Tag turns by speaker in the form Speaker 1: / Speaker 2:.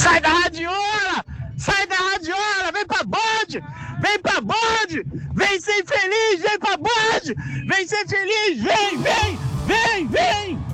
Speaker 1: Sai da radiola! Sai da radiola! Vem pra Band! Vem pra Band! Vem ser feliz! Vem pra Band! Vem ser feliz! Vem, vem, vem, vem!